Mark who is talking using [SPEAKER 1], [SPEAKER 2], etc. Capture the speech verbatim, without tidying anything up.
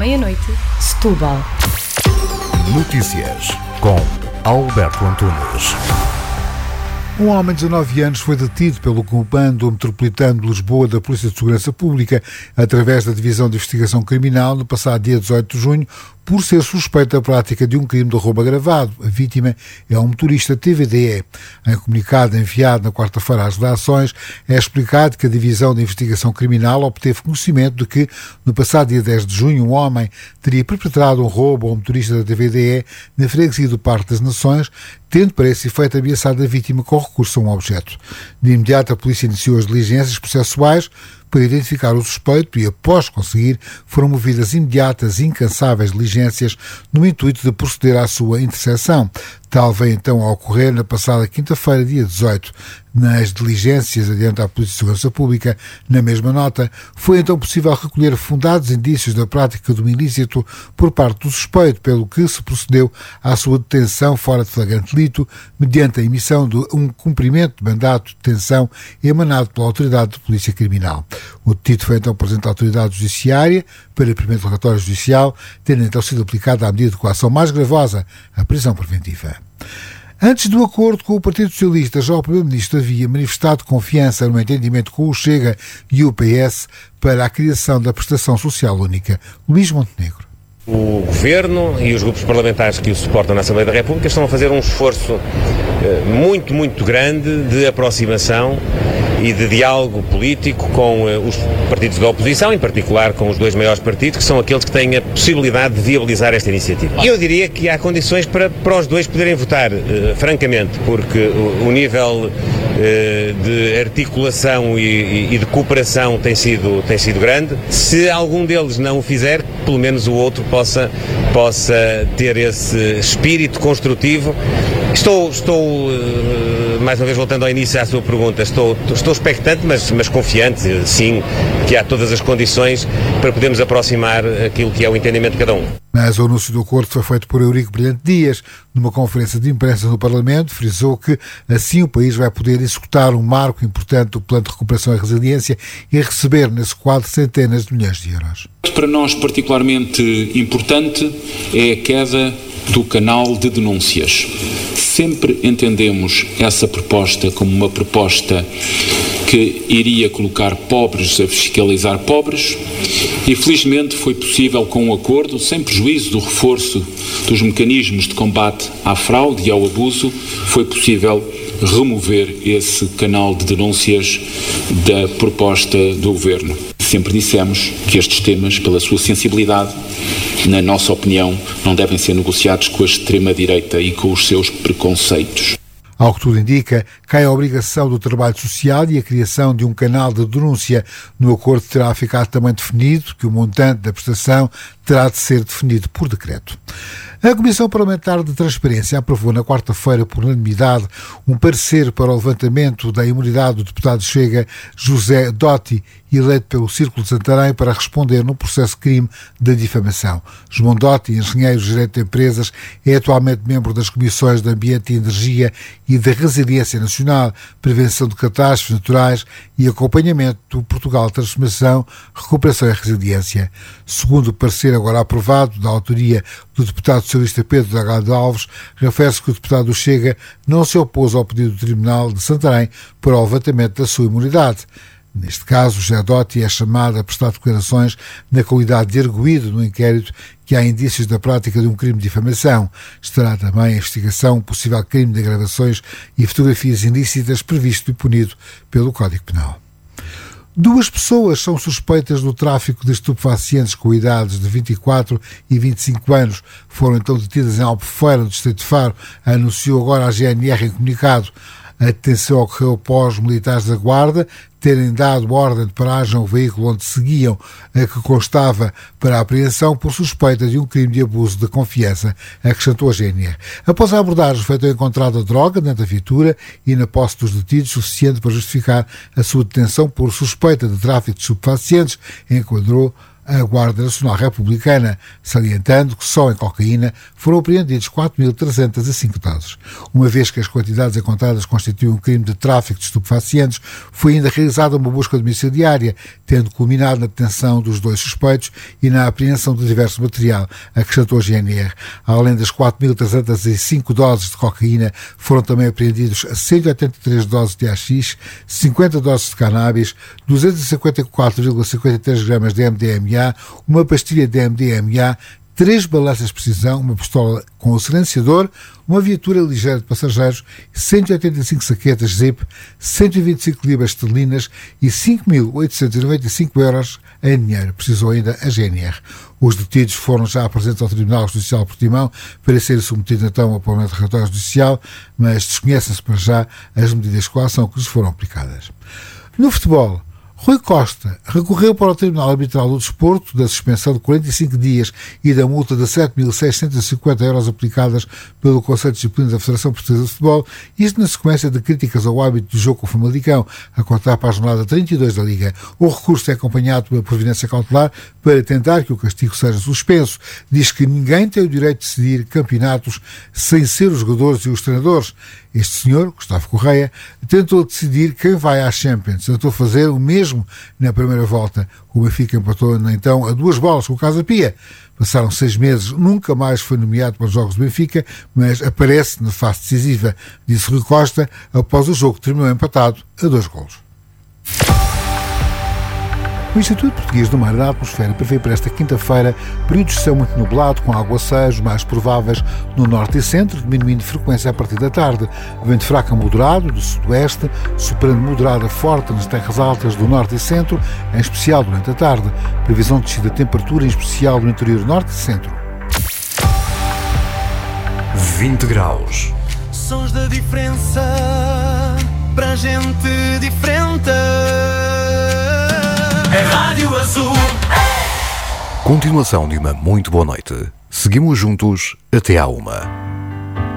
[SPEAKER 1] meia-noite, Setúbal.
[SPEAKER 2] Notícias com Alberto Antunes.
[SPEAKER 3] Um homem de dezanove anos foi detido pelo Comando Metropolitano de Lisboa da Polícia de Segurança Pública, através da Divisão de Investigação Criminal, no passado dia dezoito de junho, por ser suspeito da prática de um crime de roubo agravado. A vítima é um motorista T V D E. Em comunicado enviado na quarta-feira às redações, é explicado que a Divisão de Investigação Criminal obteve conhecimento de que, no passado dia dez de junho, um homem teria perpetrado um roubo ao motorista da T V D E na freguesia do Parque das Nações, tendo para esse efeito ameaçado a vítima com recurso a um objeto. De imediato, a polícia iniciou as diligências processuais para identificar o suspeito e, após conseguir, foram movidas imediatas e incansáveis diligências no intuito de proceder à sua interseção. Tal veio então a ocorrer na passada quinta-feira, dia dezoito. Nas diligências, adianta a Polícia de Segurança Pública, na mesma nota, foi então possível recolher fundados indícios da prática do ilícito por parte do suspeito, pelo que se procedeu à sua detenção fora de flagrante delito, mediante a emissão de um cumprimento de mandato de detenção emanado pela Autoridade de Polícia Criminal. O detido foi então apresentado à Autoridade Judiciária para primeiro interrogatório judicial, tendo então sido aplicada a medida de coação mais gravosa, a prisão preventiva. Antes do acordo com o Partido Socialista, já o Primeiro-Ministro havia manifestado confiança no entendimento com o Chega e o P S para a criação da Prestação Social Única. Luís Montenegro.
[SPEAKER 4] O Governo e os grupos parlamentares que o suportam na Assembleia da República estão a fazer um esforço eh, muito, muito grande de aproximação e de diálogo político com eh, os partidos da oposição, em particular com os dois maiores partidos, que são aqueles que têm a possibilidade de viabilizar esta iniciativa. Eu diria que há condições para, para os dois poderem votar, eh, francamente, porque o, o nível eh, de articulação e, e de cooperação tem sido, tem sido grande. Se algum deles não o fizer, pelo menos o outro possa, possa ter esse espírito construtivo. Estou, estou mais uma vez voltando ao início à sua pergunta, estou, estou expectante, mas, mas confiante, sim, que há todas as condições para podermos aproximar aquilo que é o entendimento de cada um.
[SPEAKER 3] Mas o anúncio do acordo foi feito por Eurico Brilhante Dias. Numa conferência de imprensa no Parlamento, frisou que assim o país vai poder executar um marco importante do Plano de Recuperação e Resiliência e receber nesse quadro centenas de milhões de euros.
[SPEAKER 5] Para nós particularmente importante é a queda do canal de denúncias. Sempre entendemos essa proposta como uma proposta que iria colocar pobres a fiscalizar pobres e felizmente foi possível com um acordo, sem prejuízo do reforço dos mecanismos de combate à fraude e ao abuso, foi possível remover esse canal de denúncias da proposta do Governo. Sempre dissemos que estes temas, pela sua sensibilidade, na nossa opinião, não devem ser negociados com a extrema-direita e com os seus preconceitos.
[SPEAKER 3] Ao que tudo indica, cai a obrigação do trabalho social e a criação de um canal de denúncia. No acordo terá ficado também definido que o montante da prestação terá de ser definido por decreto. A Comissão Parlamentar de Transparência aprovou na quarta-feira, por unanimidade, um parecer para o levantamento da imunidade do deputado Chega José Dotti, eleito pelo Círculo de Santarém para responder no processo de crime de difamação. João Dotti, engenheiro gerente de empresas, é atualmente membro das Comissões de Ambiente e Energia e de Resiliência Nacional, Prevenção de Catástrofes Naturais e Acompanhamento do Portugal Transformação, Recuperação e Resiliência. Segundo o parecer agora aprovado, da autoria do deputado socialista Pedro Delgado Alves, refere-se que o deputado do Chega não se opôs ao pedido do Tribunal de Santarém para o levantamento da sua imunidade. Neste caso, José Dotti é chamado a prestar declarações na qualidade de arguido no inquérito que há indícios da prática de um crime de difamação. Estará também a investigação um possível crime de gravações e fotografias ilícitas previsto e punido pelo Código Penal. Duas pessoas são suspeitas do tráfico de estupefacientes com idades de vinte e quatro e vinte e cinco anos. Foram então detidas em Albufeira, no distrito de Faro, anunciou agora a G N R em comunicado. A detenção ocorreu após militares da Guarda terem dado ordem de paragem ao veículo onde seguiam, a que constava para a apreensão por suspeita de um crime de abuso de confiança, acrescentou a G N R. Após a abordagem, foi então encontrada droga dentro da viatura e na posse dos detidos, suficiente para justificar a sua detenção por suspeita de tráfico de estupefacientes, enquadrou a Guarda Nacional Republicana, salientando que só em cocaína foram apreendidos quatro mil trezentas e cinco doses. Uma vez que as quantidades encontradas constituem um crime de tráfico de estupefacientes, foi ainda realizado realizada uma busca domiciliária, tendo culminado na detenção dos dois suspeitos e na apreensão de diverso material, acrescentou a G N R. Além das quatro mil trezentas e cinco doses de cocaína, foram também apreendidos cento e oitenta e três doses de haxixe, cinquenta doses de cannabis, duzentos e cinquenta e quatro vírgula cinquenta e três gramas de M D M A, uma pastilha de M D M A, três balanças de precisão, uma pistola com o silenciador, uma viatura ligeira de passageiros, cento e oitenta e cinco saquetas Zip, cento e vinte e cinco libras esterlinas e cinco mil oitocentos e noventa e cinco euros em dinheiro, precisou ainda a G N R. Os detidos foram já apresentados ao Tribunal Judicial de Portimão para serem submetidos então ao Parlamento de Relatório Judicial, mas desconhecem-se para já as medidas de coação que lhes foram aplicadas. No futebol, Rui Costa recorreu para o Tribunal Arbitral do Desporto da suspensão de quarenta e cinco dias e da multa de sete mil seiscentos e cinquenta euros aplicadas pelo Conselho de Disciplina da Federação Portuguesa de Futebol, isto na sequência de críticas ao hábito do jogo com o Famalicão, a contar para a jornada trinta e dois da Liga. O recurso é acompanhado pela providência cautelar para tentar que o castigo seja suspenso. Diz que ninguém tem o direito de decidir campeonatos sem ser os jogadores e os treinadores. Este senhor, Gustavo Correia, tentou decidir quem vai à Champions. Tentou fazer o mesmo na primeira volta. O Benfica empatou então a duas bolas com o Casa Pia. Passaram seis meses, nunca mais foi nomeado para os Jogos do Benfica, mas aparece na fase decisiva, disse Rui Costa, após o jogo que terminou empatado a dois golos. O Instituto Português do Mar da Atmosfera prevê para esta quinta-feira períodos de céu muito nublado, com aguaceiros mais prováveis no norte e centro, diminuindo frequência a partir da tarde. Vento fraco a moderado do sudoeste, soprando moderado a forte nas terras altas do norte e centro, em especial durante a tarde. Previsão de descida de temperatura, em especial no interior norte e centro.
[SPEAKER 2] vinte graus.
[SPEAKER 1] Sons da diferença para gente diferente. É Rádio Azul.
[SPEAKER 2] Continuação de uma muito boa noite. Seguimos juntos até à uma.